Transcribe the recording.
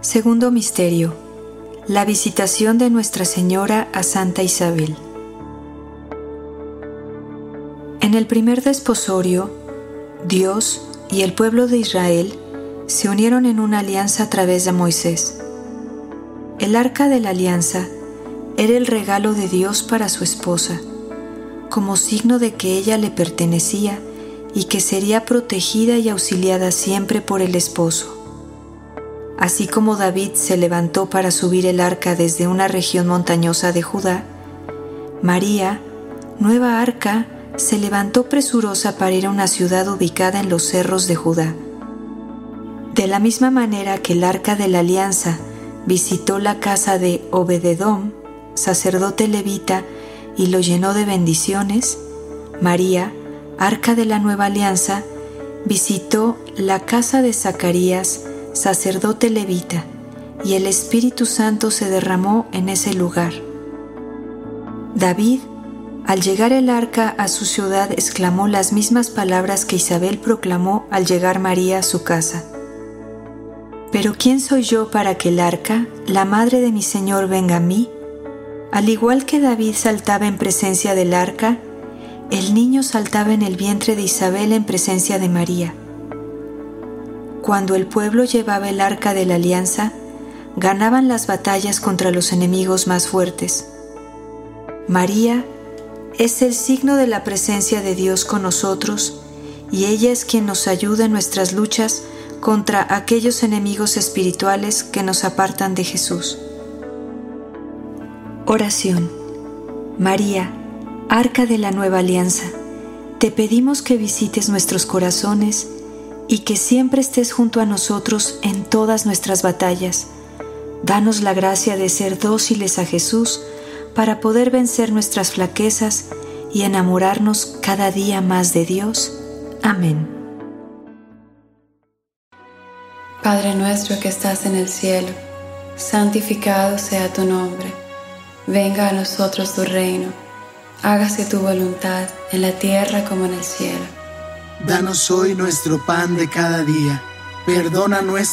Segundo misterio: la visitación de Nuestra Señora a Santa Isabel. En el primer desposorio, Dios y el pueblo de Israel se unieron en una alianza a través de Moisés. El arca de la alianza era el regalo de Dios para su esposa, como signo de que ella le pertenecía y que sería protegida y auxiliada siempre por el esposo. Así como David se levantó para subir el arca desde una región montañosa de Judá, María, nueva arca, se levantó presurosa para ir a una ciudad ubicada en los cerros de Judá. De la misma manera que el arca de la alianza visitó la casa de Obed-edom, sacerdote levita, y lo llenó de bendiciones, María, arca de la nueva alianza, visitó la casa de Zacarías, sacerdote levita, y el Espíritu Santo se derramó en ese lugar. David, al llegar el arca a su ciudad, exclamó las mismas palabras que Isabel proclamó al llegar María a su casa. ¿Pero quién soy yo para que el arca, la madre de mi Señor, venga a mí? Al igual que David saltaba en presencia del arca, el niño saltaba en el vientre de Isabel en presencia de María. Cuando el pueblo llevaba el arca de la alianza, ganaban las batallas contra los enemigos más fuertes. María es el signo de la presencia de Dios con nosotros, y ella es quien nos ayuda en nuestras luchas contra aquellos enemigos espirituales que nos apartan de Jesús. Oración. María, arca de la nueva alianza, te pedimos que visites nuestros corazones y que siempre estés junto a nosotros en todas nuestras batallas. Danos la gracia de ser dóciles a Jesús para poder vencer nuestras flaquezas y enamorarnos cada día más de Dios. Amén. Padre nuestro que estás en el cielo, santificado sea tu nombre. Venga a nosotros tu reino. Hágase tu voluntad en la tierra como en el cielo. Danos hoy nuestro pan de cada día. Perdona nuestras